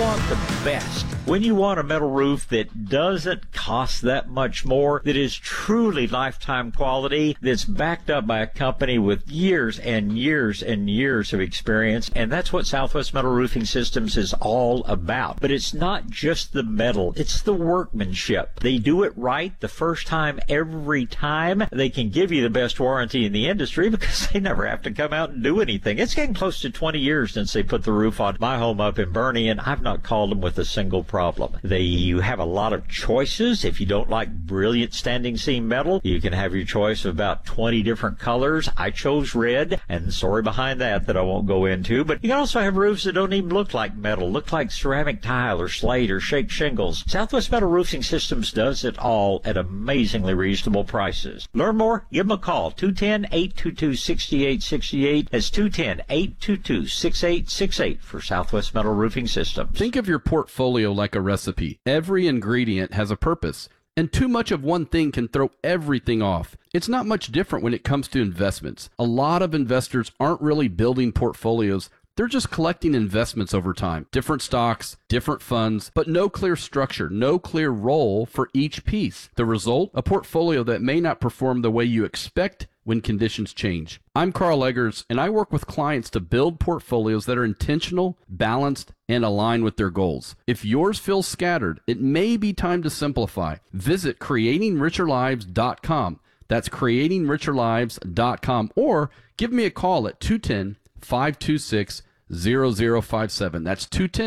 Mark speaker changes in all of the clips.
Speaker 1: want the best, when you want a metal roof that doesn't cost that much more, that is truly lifetime quality, that's backed up by a company with years and years and years of experience, and that's what Southwest Metal Roofing Systems is all about. But it's not just the metal, it's the workmanship. They do it right the first time, every time. They can give you the best warranty in the industry because they never have to come out and do anything. It's getting close to 20 years since they put the roof on my home up in Bernie, and I've not called them with a single problem. You have a lot of choices. If you don't like brilliant standing seam metal, you can have your choice of about 20 different colors. I chose red, and the story behind that I won't go into. But you can also have roofs that don't even look like metal, look like ceramic tile or slate or shake shingles. Southwest Metal Roofing Systems does it all at amazingly reasonable prices. Learn more? Give them a call. 210-822-6868. That's 210-822-6868 for Southwest Metal Roofing Systems.
Speaker 2: Think of your portfolio like a recipe. Every ingredient has a purpose, and too much of one thing can throw everything off. It's not much different when it comes to investments. A lot of investors aren't really building portfolios. They're just collecting investments over time. Different stocks, different funds, but no clear structure, no clear role for each piece. The result? A portfolio that may not perform the way you expect when conditions change. I'm Carl Eggers, and I work with clients to build portfolios that are intentional, balanced, and aligned with their goals. If yours feels scattered, it may be time to simplify. Visit creatingricherlives.com. That's creatingricherlives.com, or give me a call at 210-526-0057. That's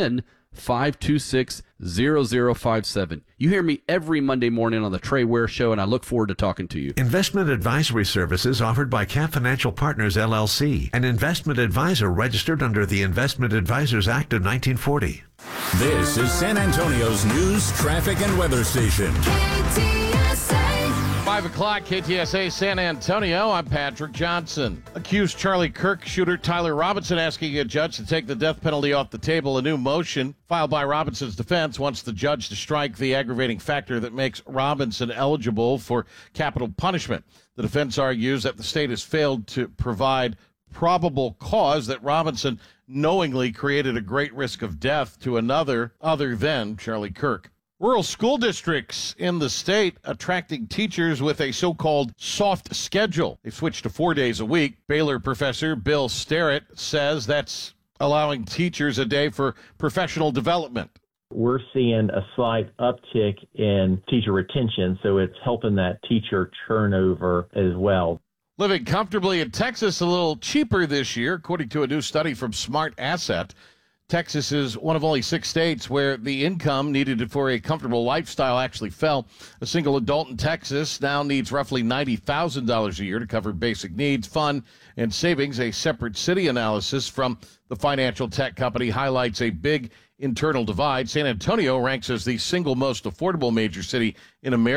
Speaker 2: 210-526-0057. You hear me every Monday morning on the Trey Ware Show, and I look forward to talking to you.
Speaker 3: Investment advisory services offered by Camp Financial Partners, LLC, an investment advisor registered under the Investment Advisors Act of 1940.
Speaker 4: This is San Antonio's news, traffic, and weather station.
Speaker 5: KTSA.
Speaker 6: 5 o'clock, KTSA San Antonio. I'm Patrick Johnson. Accused Charlie Kirk shooter Tyler Robinson asking a judge to take the death penalty off the table. A new motion filed by Robinson's defense wants the judge to strike the aggravating factor that makes Robinson eligible for capital punishment. The defense argues that the state has failed to provide probable cause that Robinson knowingly created a great risk of death to another other than Charlie Kirk. Rural school districts in the state attracting teachers with a so-called soft schedule. They've switched to 4 days a week. Baylor professor Bill Sterrett says that's allowing teachers a day for professional development.
Speaker 7: We're seeing a slight uptick in teacher retention, so it's helping that teacher turnover as well.
Speaker 6: Living comfortably in Texas a little cheaper this year, according to a new study from Smart Asset. Texas is one of only 6 states where the income needed for a comfortable lifestyle actually fell. A single adult in Texas now needs roughly $90,000 a year to cover basic needs, fun, and savings. A separate city analysis from the financial tech company highlights a big internal divide. San Antonio ranks as the single most affordable major city in America.